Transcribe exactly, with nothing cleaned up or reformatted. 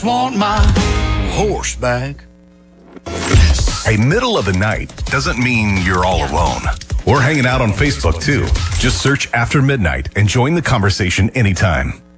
just want my horse back. Hey, middle of the night doesn't mean you're all alone. We're hanging out on Facebook too. Just search After Midnight and join the conversation anytime.